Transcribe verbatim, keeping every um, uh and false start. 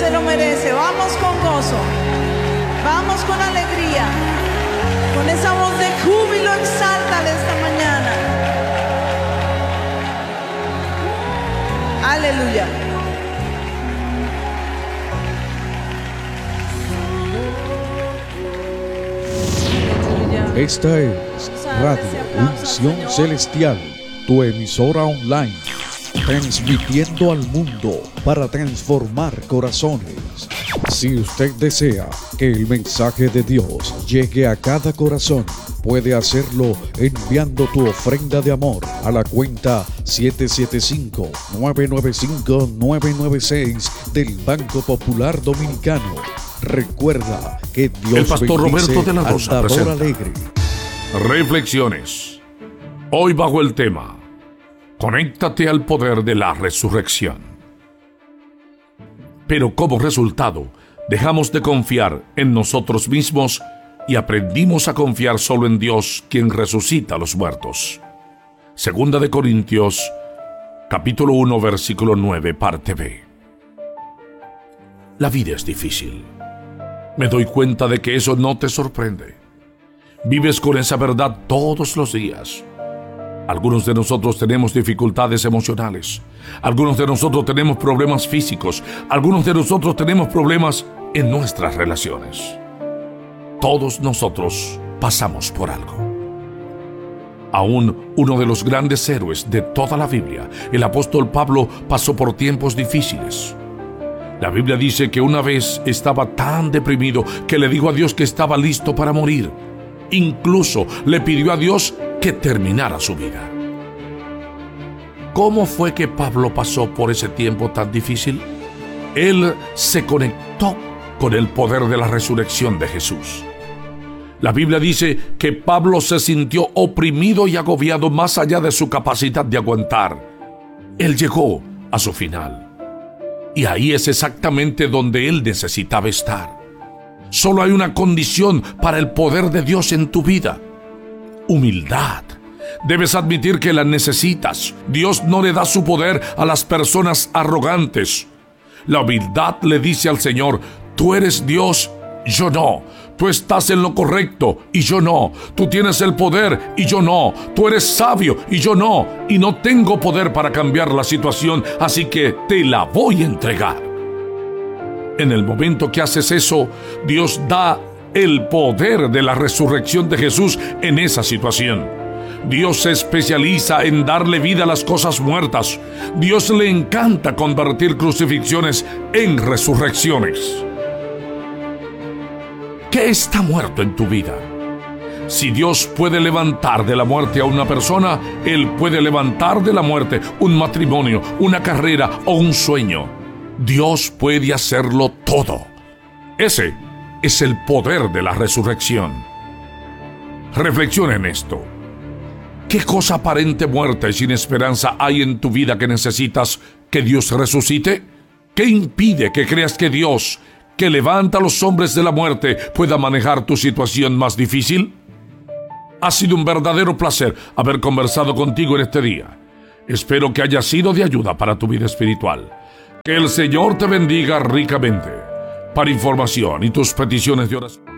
se lo merece. Vamos con gozo, vamos con alegría, con esa voz de júbilo, exáltale esta mañana. Aleluya. Esta es Radio Unción Celestial, tu emisora online, transmitiendo al mundo para transformar corazones. Si usted desea que el mensaje de Dios llegue a cada corazón, puede hacerlo enviando tu ofrenda de amor a la cuenta siete siete cinco, nueve nueve cinco, nueve nueve seis del Banco Popular Dominicano. Recuerda que Dios el pastor Roberto de la Rosa al dador presenta alegre. Reflexiones. Hoy bajo el tema: conéctate al poder de la resurrección. Pero como resultado, dejamos de confiar en nosotros mismos y aprendimos a confiar solo en Dios, quien resucita a los muertos. Segunda de Corintios, capítulo uno, versículo nueve, parte B. La vida es difícil. Me doy cuenta de que eso no te sorprende. Vives con esa verdad todos los días. Algunos de nosotros tenemos dificultades emocionales. Algunos de nosotros tenemos problemas físicos. Algunos de nosotros tenemos problemas en nuestras relaciones. Todos nosotros pasamos por algo. Aún uno de los grandes héroes de toda la Biblia, el apóstol Pablo, pasó por tiempos difíciles. La Biblia dice que una vez estaba tan deprimido que le dijo a Dios que estaba listo para morir. Incluso le pidió a Dios que terminara su vida. ¿Cómo fue que Pablo pasó por ese tiempo tan difícil? Él se conectó con el poder de la resurrección de Jesús. La Biblia dice que Pablo se sintió oprimido y agobiado más allá de su capacidad de aguantar. Él llegó a su final. Y ahí es exactamente donde él necesitaba estar. Solo hay una condición para el poder de Dios en tu vida: humildad. Debes admitir que la necesitas. Dios no le da su poder a las personas arrogantes. La humildad le dice al Señor: tú eres Dios, yo no. Tú estás en lo correcto y yo no. Tú tienes el poder y yo no. Tú eres sabio y yo no. Y no tengo poder para cambiar la situación, así que te la voy a entregar. En el momento que haces eso, Dios da el poder de la resurrección de Jesús en esa situación. Dios se especializa en darle vida a las cosas muertas. Dios le encanta convertir crucifixiones en resurrecciones. ¿Qué está muerto en tu vida? Si Dios puede levantar de la muerte a una persona, Él puede levantar de la muerte un matrimonio, una carrera o un sueño. Dios puede hacerlo todo. Ese es el poder de la resurrección. Reflexiona en esto. ¿Qué cosa aparente muerta y sin esperanza hay en tu vida que necesitas que Dios resucite? ¿Qué impide que creas que Dios, que levanta a los hombres de la muerte, pueda manejar tu situación más difícil? Ha sido un verdadero placer haber conversado contigo en este día. Espero que haya sido de ayuda para tu vida espiritual. Que el Señor te bendiga ricamente. Para información y tus peticiones de oración,